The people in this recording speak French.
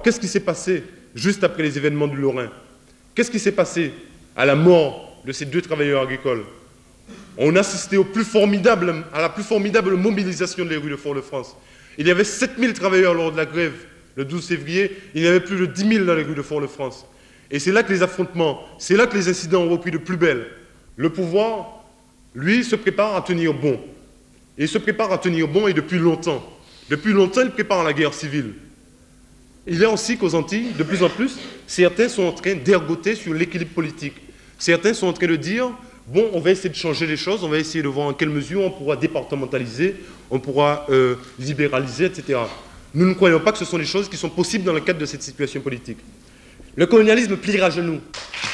qu'est-ce qui s'est passé juste après les événements du Lorrain? Qu'est-ce qui s'est passé à la mort de ces 2 travailleurs agricoles? On a assisté à la plus formidable mobilisation des rues de Fort-de-France. Il y avait 7000 travailleurs lors de la grève le 12 février, il y avait plus de 10 000 dans les rues de Fort-de-France. Et c'est là que les affrontements, c'est là que les incidents ont repris de plus belle. Le pouvoir, lui, se prépare à tenir bon. Et il se prépare à tenir bon et depuis longtemps. Depuis longtemps, il prépare la guerre civile. Il est aussi qu'aux Antilles, de plus en plus, certains sont en train d'ergoter sur l'équilibre politique. Certains sont en train de dire, bon, on va essayer de changer les choses, on va essayer de voir en quelle mesure on pourra départementaliser, on pourra libéraliser, etc. Nous ne croyons pas que ce sont des choses qui sont possibles dans le cadre de cette situation politique. Le colonialisme pliera à genoux.